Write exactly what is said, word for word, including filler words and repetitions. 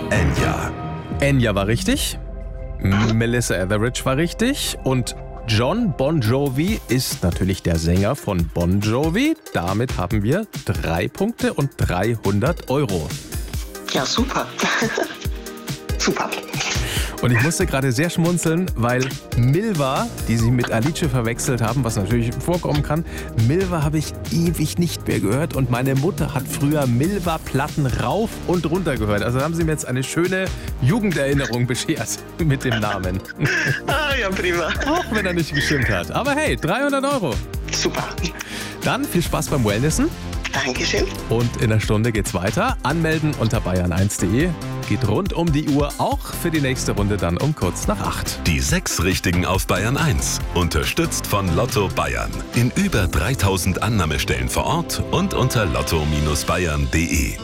Enya. Enya war richtig. Melissa Etheridge war richtig. Und John Bon Jovi ist natürlich der Sänger von Bon Jovi. Damit haben wir drei Punkte und dreihundert Euro. Ja, super. Super. Und ich musste gerade sehr schmunzeln, weil Milva, die Sie mit Alice verwechselt haben, was natürlich vorkommen kann, Milva habe ich ewig nicht mehr gehört und meine Mutter hat früher Milva-Platten rauf und runter gehört. Also haben Sie mir jetzt eine schöne Jugenderinnerung beschert mit dem Namen. Ah, ja, prima. Auch wenn er nicht gestimmt hat. Aber hey, dreihundert Euro. Super. Dann viel Spaß beim Wellnessen. Dankeschön. Und in einer Stunde geht's weiter. Anmelden unter bayern eins punkt de. Geht rund um die Uhr, auch für die nächste Runde dann um kurz nach acht. Die sechs Richtigen auf Bayern eins. Unterstützt von Lotto Bayern. In über dreitausend Annahmestellen vor Ort und unter lotto Bindestrich bayern punkt de.